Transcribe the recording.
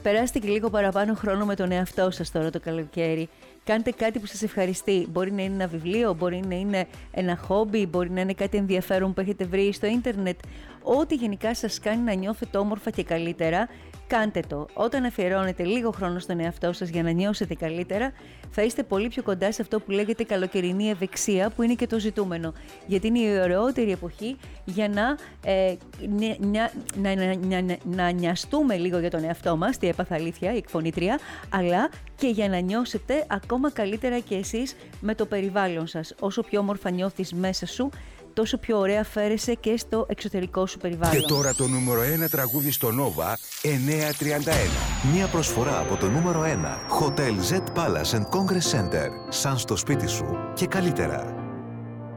Περάστε και λίγο παραπάνω χρόνο με τον εαυτό σας τώρα το καλοκαίρι. Κάντε κάτι που σας ευχαριστεί. Μπορεί να είναι ένα βιβλίο, μπορεί να είναι ένα χόμπι, μπορεί να είναι κάτι ενδιαφέρον που έχετε βρει στο ίντερνετ. Ό,τι γενικά σας κάνει να νιώθετε όμορφα και καλύτερα, κάντε το. Όταν αφιερώνετε λίγο χρόνο στον εαυτό σας για να νιώσετε καλύτερα, θα είστε πολύ πιο κοντά σε αυτό που λέγεται καλοκαιρινή ευεξία, που είναι και το ζητούμενο. Γιατί είναι η ωραιότερη εποχή για να νοιαστούμε λίγο για τον εαυτό μας, τι έπαθα αλήθεια, η εκφωνήτρια, αλλά και για να νιώσετε ακόμα καλύτερα και εσείς με το περιβάλλον σας. Όσο πιο όμορφα νιώθεις μέσα σου, τόσο πιο ωραία φέρεσαι και στο εξωτερικό σου περιβάλλον. Και τώρα το νούμερο 1 τραγούδι στο Nova 931. Μια προσφορά από το νούμερο 1. Hotel Z Palace and Congress Center. Σαν στο σπίτι σου και καλύτερα.